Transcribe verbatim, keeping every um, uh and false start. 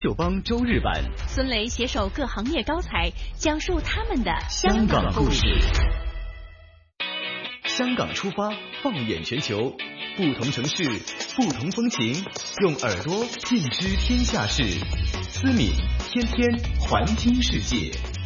友邦周日版， 孙雷携手各行业高才，讲述他们的香港故事。香港出发，放眼全球，不同城市，不同风情，用耳朵尽知天下事。思敏天天环听世界。